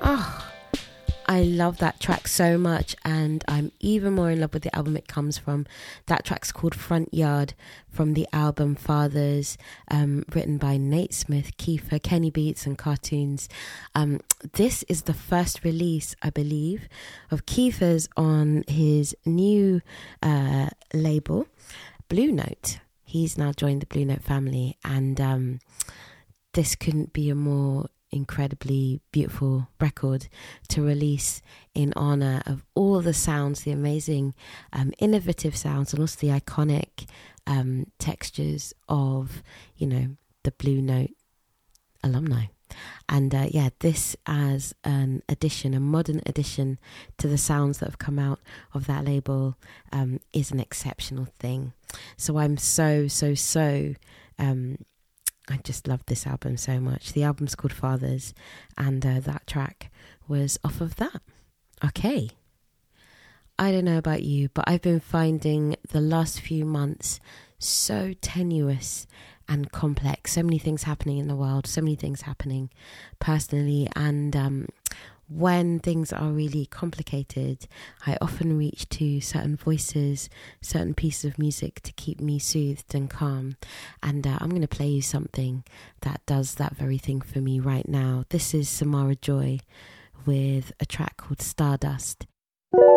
Oh, I love that track so much, and I'm even more in love with the album it comes from. That track's called Front Yard, from the album Fathers, written by Nate Smith, Kiefer, Kenny Beats and Cartoons. This is the first release, I believe, of Kiefer's on his new label, Blue Note. He's now joined the Blue Note family, and this couldn't be a more incredibly beautiful record to release in honor of all the sounds, the amazing innovative sounds, and also the iconic textures of, you know, the Blue Note alumni. And this as an addition, a modern addition to the sounds that have come out of that label, is an exceptional thing. So I'm so I just love this album so much. The album's called Fathers, and that track was off of that. Okay. I don't know about you, but I've been finding the last few months so tenuous and complex. So many things happening in the world, so many things happening personally, and when things are really complicated, I often reach to certain voices, certain pieces of music to keep me soothed and calm. And I'm going to play you something that does that very thing for me right now. This is Samara Joy with a track called Stardust.